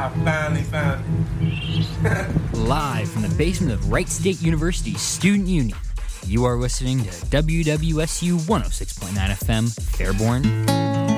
I finally found it. Live from the basement of Wright State University's Student Union, you are listening to WWSU 106.9 FM, Fairborn.